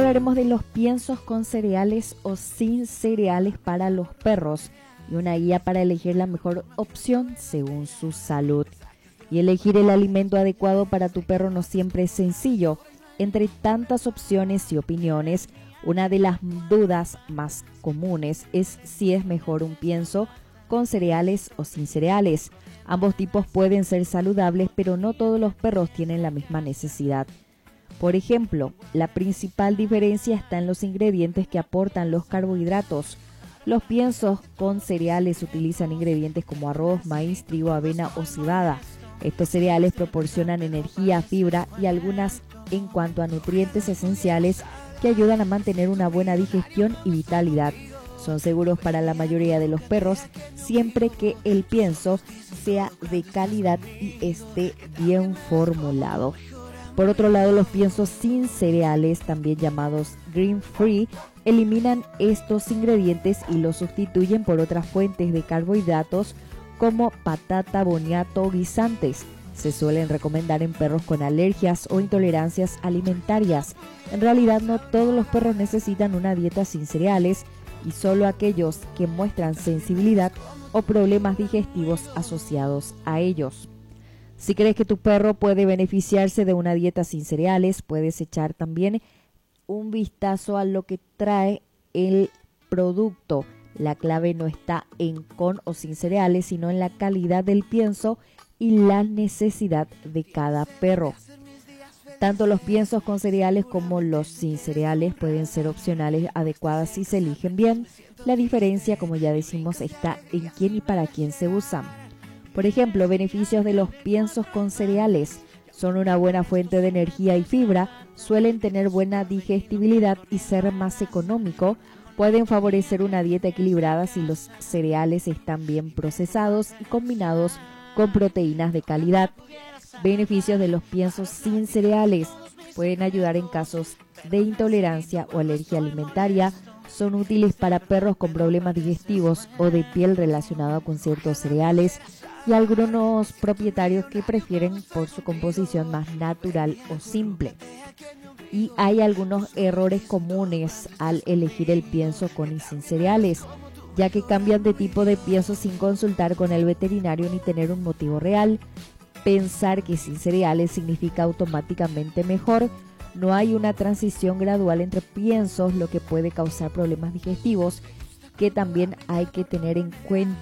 hablaremos de los piensos con cereales o sin cereales para los perros y una guía para elegir la mejor opción según su salud. Y elegir el alimento adecuado para tu perro no siempre es sencillo. Entre tantas opciones y opiniones, una de las dudas más comunes es si es mejor un pienso con cereales o sin cereales. Ambos tipos pueden ser saludables, pero no todos los perros tienen la misma necesidad. Por ejemplo, la principal diferencia está en los ingredientes que aportan los carbohidratos. Los piensos con cereales utilizan ingredientes como arroz, maíz, trigo, avena o cebada. Estos cereales proporcionan energía, fibra y algunas en cuanto a nutrientes esenciales que ayudan a mantener una buena digestión y vitalidad. Son seguros para la mayoría de los perros siempre que el pienso sea de calidad y esté bien formulado. Por otro lado, los piensos sin cereales, también llamados grain free, eliminan estos ingredientes y los sustituyen por otras fuentes de carbohidratos como patata, boniato o guisantes. Se suelen recomendar en perros con alergias o intolerancias alimentarias. En realidad, no todos los perros necesitan una dieta sin cereales y solo aquellos que muestran sensibilidad o problemas digestivos asociados a ellos. Si crees que tu perro puede beneficiarse de una dieta sin cereales, puedes echar también un vistazo a lo que trae el producto. La clave no está en con o sin cereales, sino en la calidad del pienso y la necesidad de cada perro. Tanto los piensos con cereales como los sin cereales pueden ser opcionales adecuadas si se eligen bien. La diferencia, como ya decimos, está en quién y para quién se usan. Por ejemplo, beneficios de los piensos con cereales. Son una buena fuente de energía y fibra, suelen tener buena digestibilidad y ser más económico. Pueden favorecer una dieta equilibrada si los cereales están bien procesados y combinados con proteínas de calidad. Beneficios de los piensos sin cereales. Pueden ayudar en casos de intolerancia o alergia alimentaria. Son útiles para perros con problemas digestivos o de piel relacionados con ciertos cereales y algunos propietarios que prefieren por su composición más natural o simple. Y hay algunos errores comunes al elegir el pienso con y sin cereales, ya que cambian de tipo de pienso sin consultar con el veterinario ni tener un motivo real. Pensar que sin cereales significa automáticamente mejor. No hay una transición gradual entre piensos, lo que puede causar problemas digestivos que también hay que tener en cuenta.